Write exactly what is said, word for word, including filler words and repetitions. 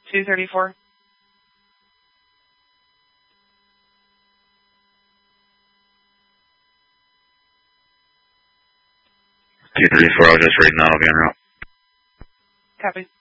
two thirty-four. two thirty-four, I'll just read and I'll be en route. Copy.